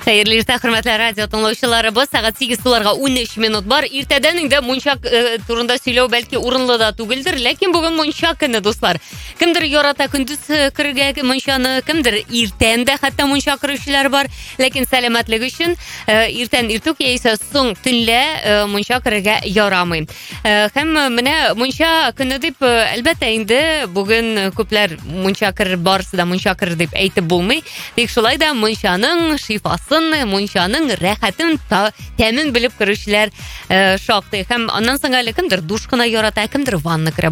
Xayrli irta, hürmetli radyo tınlauçılarımız. Saat 8 sularga 13 minut var. İrteden inde munçak turunda söyleu belki urunlu da tugildir. Lekin bugün munçak günü dostlar. Kimdir yorata gündüz kırıga munçanı, kimdir irtende hatta munçak kırışlar var. Lekin selametlik için irten irtuk ise son tünle munçak kırıga yoramayım. Hem mene munçak günü deyip elbette inde bugün köpler munçak kır barsı da munçak kır deyip eğitip bulmay. Tek şolay da munçanın şifasın, munçanın rahatın temin bilip kırışlar şaktı. Hem ondan sonra kimdir duşkına yorata, kimdir vanna kıra.